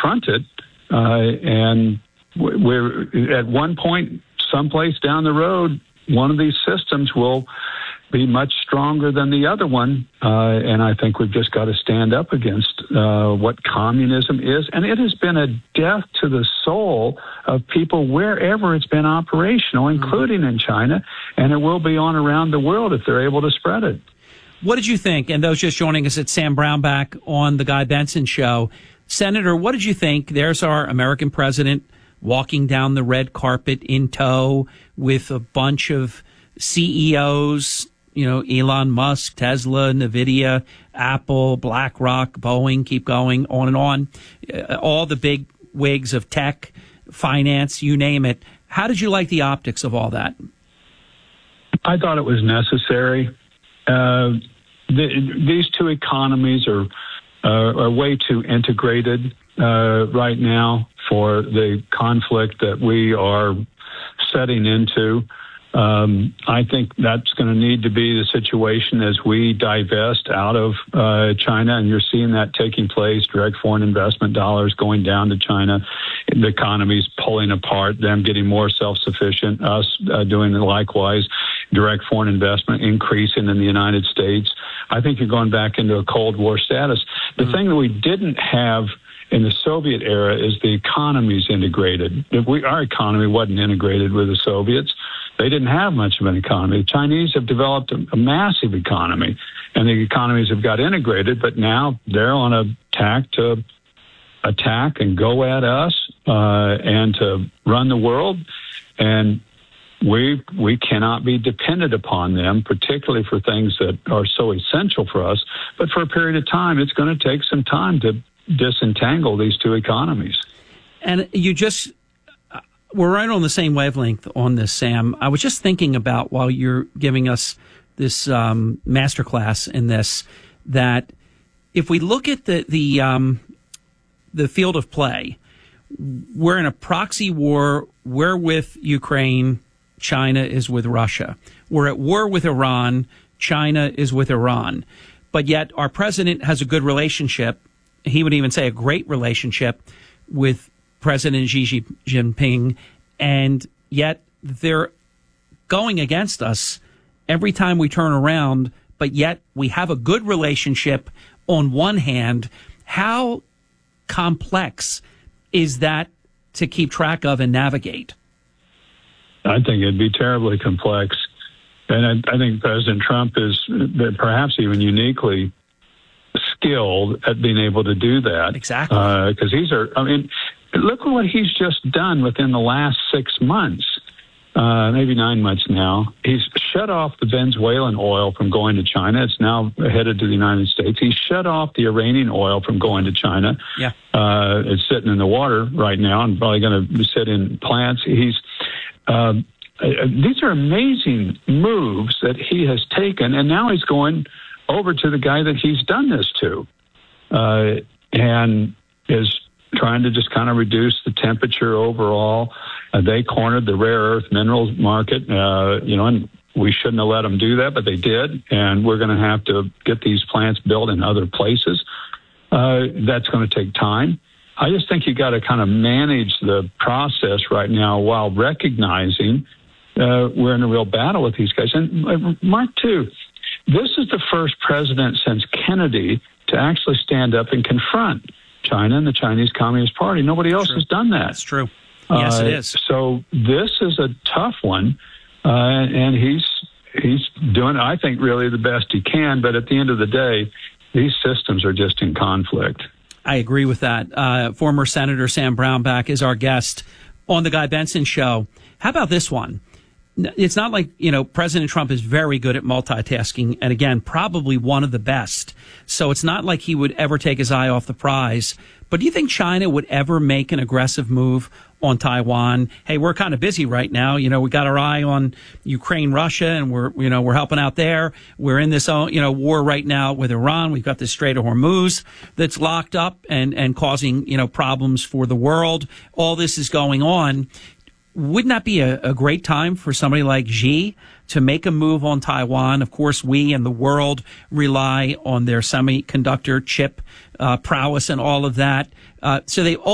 confront it. And we're at one point, someplace down the road, one of these systems will be much stronger than the other one. And I think we've just got to stand up against what communism is. And it has been a death to the soul of people wherever it's been operational, including in China. And it will be on around the world if they're able to spread it. What did you think? And those just joining us, it's Sam Brownback on the Guy Benson Show. Senator, what did you think? There's our American president walking down the red carpet in tow with a bunch of CEOs, Elon Musk, Tesla, NVIDIA, Apple, BlackRock, Boeing, keep going, on and on. All the big wigs of tech, finance, you name it. How did you like the optics of all that? I thought it was necessary. These two economies are way too integrated right now for the conflict that we are setting into. I think that's going to need to be the situation as we divest out of China, and you're seeing that taking place, direct foreign investment dollars going down to China, the economy's pulling apart, them getting more self-sufficient, us doing likewise, direct foreign investment increasing in the United States. I think you're going back into a Cold War status. The thing that we didn't have in the Soviet era is the economy's integrated. Our economy wasn't integrated with the Soviets. They didn't have much of an economy. The Chinese have developed a massive economy, and the economies have got integrated, but now they're on a tack to attack and go at us and to run the world. And we cannot be dependent upon them, particularly for things that are so essential for us. But for a period of time, it's going to take some time to disentangle these two economies. And we're right on the same wavelength on this, Sam. I was just thinking about, while you're giving us this masterclass in this, that if we look at the field of play, we're in a proxy war. We're with Ukraine. China is with Russia. We're at war with Iran. China is with Iran. But yet our president has a good relationship. He would even say a great relationship with President Xi Jinping, and yet they're going against us every time we turn around, but yet we have a good relationship on one hand. How complex is that to keep track of and navigate? I think it'd be terribly complex. And I think President Trump is perhaps even uniquely skilled at being able to do that. Exactly. Because look at what he's just done within the last 6 months, maybe 9 months now. He's shut off the Venezuelan oil from going to China. It's now headed to the United States. He's shut off the Iranian oil from going to China. Yeah. It's sitting in the water right now and probably going to sit in plants. These are amazing moves that he has taken, and now he's going over to the guy that he's done this to, and is trying to just kind of reduce the temperature overall. They cornered the rare earth minerals market, and we shouldn't have let them do that, but they did, and we're going to have to get these plants built in other places. That's going to take time. I just think you got to kind of manage the process right now while recognizing we're in a real battle with these guys. And Mark, too, this is the first president since Kennedy to actually stand up and confront China and the Chinese Communist Party. Nobody else has done that. That's true. Yes, it is. So this is a tough one, and he's doing, I think, really the best he can. But at the end of the day, these systems are just in conflict. I agree with that. Former Senator Sam Brownback is our guest on the Guy Benson Show. How about this one? It's not like, President Trump is very good at multitasking, and again, probably one of the best. So it's not like he would ever take his eye off the prize. But do you think China would ever make an aggressive move on Taiwan? Hey, we're kind of busy right now. We got our eye on Ukraine, Russia, and we're helping out there. We're in this, war right now with Iran. We've got the Strait of Hormuz that's locked up and causing, problems for the world. All this is going on. Wouldn't that be a great time for somebody like Xi to make a move on Taiwan? Of course, we and the world rely on their semiconductor chip prowess and all of that. So they